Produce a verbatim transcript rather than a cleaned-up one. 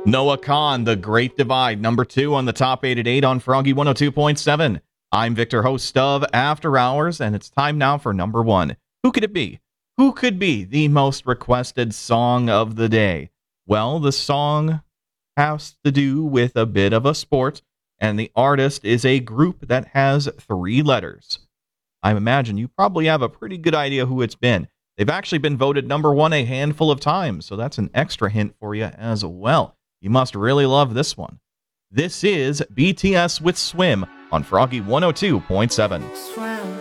Noah Kahn, The Great Divide, number two on the top eight at eight on Froggy one oh two point seven. I'm Victor, host of After Hours, and it's time now for number one. Who could it be? Who could be the most requested song of the day? Well, the song has to do with a bit of a sport, and the artist is a group that has three letters. I imagine you probably have a pretty good idea who it's been. They've actually been voted number one a handful of times, so that's an extra hint for you as well. You must really love this one. This is B T S with Swim on Froggy one oh two point seven. Swim.